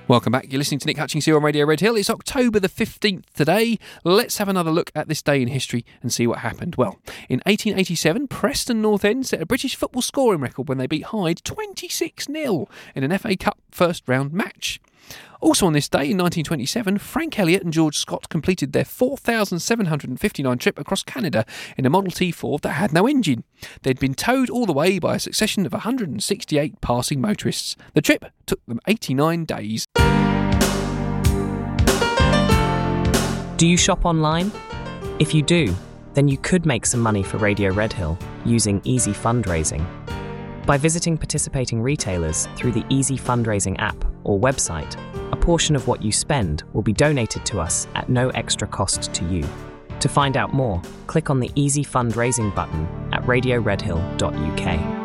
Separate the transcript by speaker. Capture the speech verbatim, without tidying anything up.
Speaker 1: Welcome back. You're listening to Nick Hutchings here on Radio Red Hill. It's October the fifteenth today. Let's have another look at this day in history and see what happened. Well, in eighteen eighty-seven, Preston North End set a British football scoring record when they beat Hyde twenty-six nil in an F A Cup first round match. Also on this day in nineteen twenty-seven, Frank Elliott and George Scott completed their four thousand seven hundred fifty-nine trip across Canada in a Model T Ford that had no engine. They'd been towed all the way by a succession of one hundred sixty-eight passing motorists. The trip took them eighty-nine days.
Speaker 2: Do you shop online? If you do, then you could make some money for Radio Red Hill using Easy Fundraising. By visiting participating retailers through the Easy Fundraising app or website, a portion of what you spend will be donated to us at no extra cost to you. To find out more, click on the Easy Fundraising button at radio red hill dot U K.